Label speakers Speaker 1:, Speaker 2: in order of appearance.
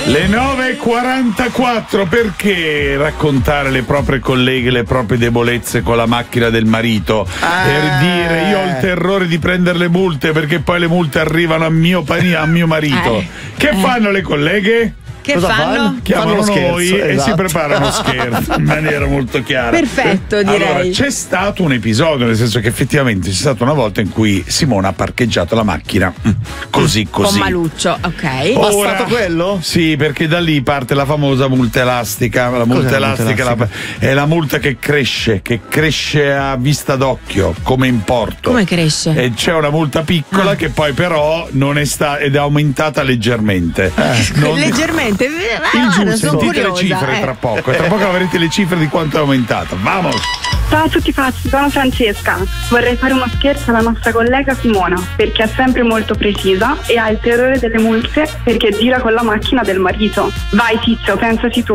Speaker 1: Le 9.44, perché raccontare le proprie colleghe, le proprie debolezze con la macchina del marito? Per dire io ho il terrore di prendere le multe perché poi le multe arrivano a mio marito. Che fanno le colleghe?
Speaker 2: Che cosa fanno?
Speaker 1: Chiamano noi
Speaker 2: scherzo,
Speaker 1: e si preparano scherzo in maniera molto chiara.
Speaker 2: Perfetto, direi.
Speaker 1: Allora, c'è stato un episodio, nel senso che effettivamente c'è stata una volta in cui Simona ha parcheggiato la macchina così.
Speaker 2: Con Maluccio, ok.
Speaker 1: Ora,
Speaker 3: è stato quello?
Speaker 1: Sì, perché da lì parte la famosa multa elastica. La multa elastica è la multa che cresce a vista d'occhio, come importo.
Speaker 2: Come cresce?
Speaker 1: E c'è una multa piccola che poi però non è ed è aumentata leggermente.
Speaker 2: Leggermente.
Speaker 1: Il giusto,
Speaker 2: sono
Speaker 1: sentite
Speaker 2: curiosa,
Speaker 1: le cifre tra poco avrete le cifre di quanto è aumentata. Vamos!
Speaker 4: Ciao a tutti pazzi, sono Francesca. Vorrei fare uno scherzo alla nostra collega Simona, perché è sempre molto precisa e ha il terrore delle multe perché gira con la macchina del marito. Vai Tizio, pensaci tu.